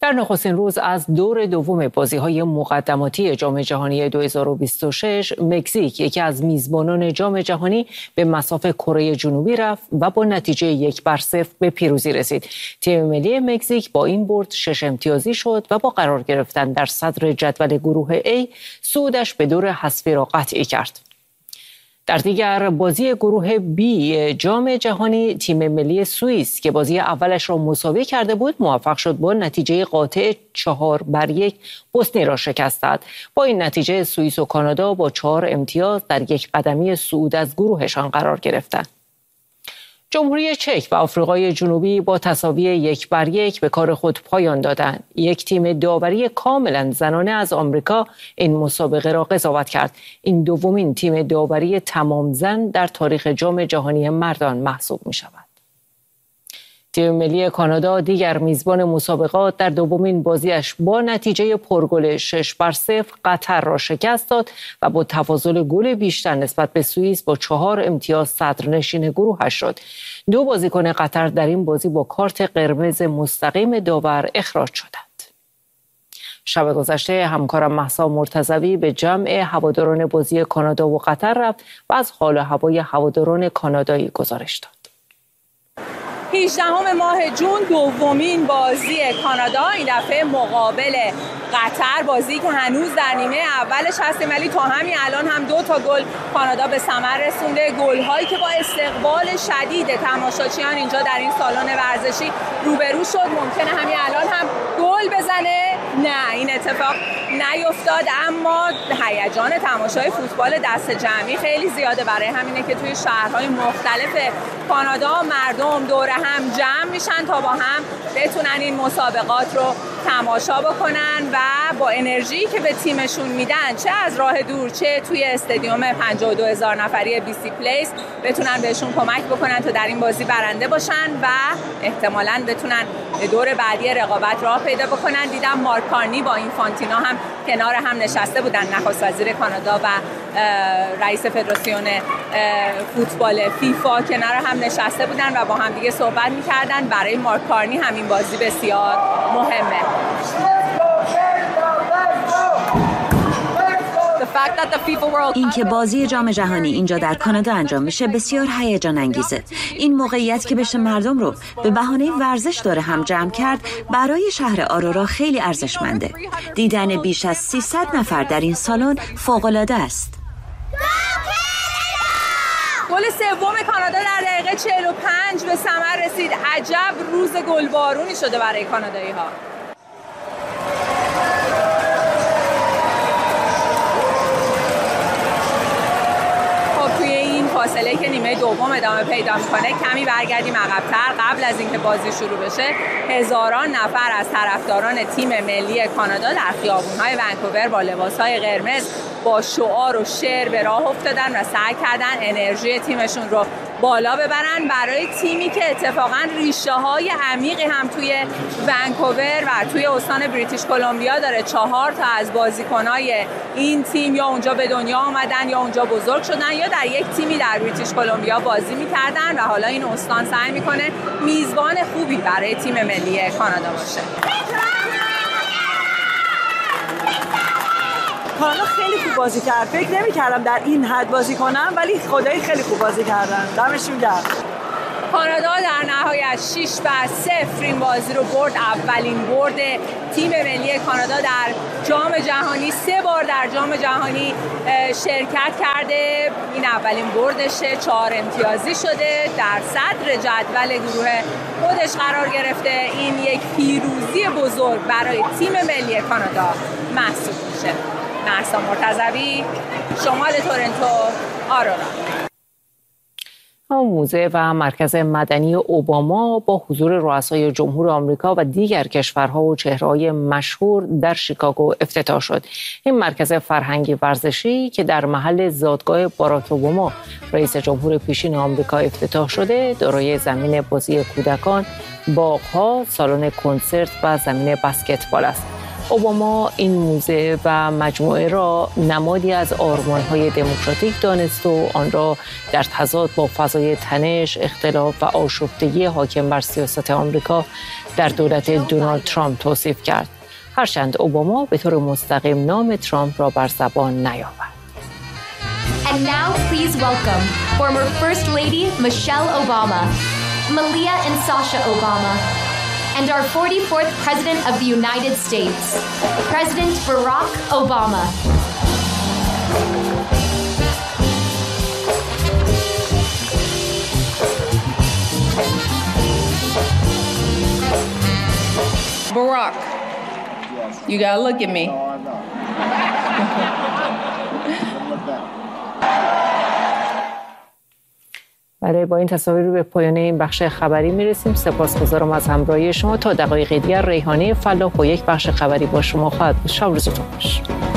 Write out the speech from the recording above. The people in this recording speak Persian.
در نخستین روز از دور دوم بازی‌های مقدماتی جام جهانی 2026 مکزیک یکی از میزبانان جام جهانی به مصاف کره جنوبی رفت و با نتیجه 1-0 به پیروزی رسید. تیم ملی مکزیک با این برد 6 امتیازی شد و با قرار گرفتن در صدر جدول گروه A صعودش به دور حذفی را قطعی کرد. در دیگر بازی گروه B جام جهانی تیم ملی سوئیس که بازی اولش را مساوی کرده بود موفق شد با نتیجه قاطع 4-1 بوسنی را شکست داد. با این نتیجه سوئیس و کانادا با 4 امتیاز در یک قدمی صعود از گروهشان قرار گرفتند. جمهوری چک و آفریقای جنوبی با تساوی 1-1 به کار خود پایان دادند. یک تیم داوری کاملا زنانه از آمریکا این مسابقه را قضاوت کرد. این دومین تیم داوری تمام زن در تاریخ جام جهانی مردان محسوب می شود. تیم ملی کانادا دیگر میزبان مسابقات در دومین بازیش با نتیجه پرگل 6-0 قطر را شکست داد و با تفاضل گل بیشتر نسبت به سوئیس با 4 امتیاز صدرنشین گروهش شد. 2 بازیکن قطر در این بازی با کارت قرمز مستقیم داور اخراج شدند. شب گذشته همکارم مهسا مرتضوی به جمع هواداران بازی کانادا و قطر رفت و از حال و هوای هواداران کانادایی گزارش داد. 18 ماه جون دومین بازی کانادا این دفعه مقابل قطر، بازی که هنوز در نیمه اولش هستیم ولی تا همین الان هم 2 گل کانادا به ثمر رسونده. گل‌هایی که با استقبال شدید تماشاچیان اینجا در این سالن ورزشی روبرو شد. ممکنه همین الان هم گل بزنه، نه این اتفاق نیفتاد، اما هیجان تماشای فوتبال دست جمعی خیلی زیاده. برای همینه که توی شهرهای مختلف کانادا مردم دور هم جمع میشن تا با هم بتونن این مسابقات رو تماشا بکنن و با انرژی که به تیمشون میدن، چه از راه دور چه توی استادیوم 52,000 نفری BC پلیس، بتونن بهشون کمک بکنن تا در این بازی برنده باشن و احتمالاً بتونن به دور بعدی رقابت راه پیدا بکنن. دیدم مارک کارنی با اینفانتینو هم کنار هم نشسته بودن، نخست وزیر کانادا و رئیس فدراسیون فوتبال فیفا کنار هم نشسته بودن و با هم دیگه صحبت می‌کردن. برای مارک کارنی همین بازی بسیار مهمه. اینکه بازی جام جهانی اینجا در کانادا انجام میشه بسیار هیجان انگیزه. این موقعیت که بشه مردم رو به بهانه ورزش داره هم جمع کرد برای شهر آرورا خیلی ارزشمنده. دیدن بیش از 300 نفر در این سالن فوق‌العاده است. گل سوم کانادا در دقیقه 45 به ثمر رسید. عجب روز گلبارونی شده برای کانادایی‌ها. فاصله که نیمه دوم ادامه پیدا میکنه کمی برگردیم عقب‌تر. قبل از اینکه بازی شروع بشه هزاران نفر از طرفداران تیم ملی کانادا در خیابون‌های ونکوور با لباس‌های قرمز با شعار و شعر به راه افتادن و سعی کردن انرژی تیمشون رو بالا ببرن. برای تیمی که اتفاقاً ریشه‌های عمیقی هم توی ونکوور و توی استان بریتیش کلمبیا داره. 4 تا از بازیکن‌های این تیم یا اونجا به دنیا آمدن یا اونجا بزرگ شدن یا در یک تیمی در بریتیش کلمبیا بازی می‌کردن و حالا این استان سعی می‌کنه میزبان خوبی برای تیم ملی کانادا باشه. کانادا خیلی خوب بازی کرد. فکر نمی‌کردم در این حد بازی کنم ولی خدایی خیلی خوب بازی کردن. دمشون گرم. کانادا در نهایت 6-0 این بازی رو برد. اولین برد تیم ملی کانادا در جام جهانی. 3 بار در جام جهانی شرکت کرده. این اولین بردشه. 4 امتیازی شده. در صدر جدول گروه خودش قرار گرفته. این یک پیروزی بزرگ برای تیم ملی کانادا محسوب میشه. مهسا مرتضوی، شمال تورنتو، آرورا. موزه و مرکز مدنی اوباما با حضور رؤسای جمهور آمریکا و دیگر کشورها و چهره‌های مشهور در شیکاگو افتتاح شد. این مرکز فرهنگی ورزشی که در محل زادگاه باراک اوباما رئیس جمهور پیشین آمریکا افتتاح شده، دارای زمین بازی کودکان، باغ‌ها، سالن کنسرت و زمین بسکتبال است. اوباما این موزه و مجموعه را نمادی از آرمان‌های دموکراتیک دانست و آن را در تضاد با فضای تنش، اختلاف و آشفتگی حاکم بر سیاست آمریکا در دولت دونالد ترامپ توصیف کرد. هرچند اوباما به طور مستقیم نام ترامپ را بر زبان نیاورد. And now please welcome former First Lady Michelle Obama, Malia and Sasha Obama, and our 44th President of the United States, President Barack Obama. Barack, you gotta look at me. بله، با این تصاویر به پایان این بخش خبری میرسیم. سپاسگزارم از همراهی شما. تا دقایق دیگر ریحانه فلاح با یک بخش خبری با شما خواهد بود. شب روزتون خوش.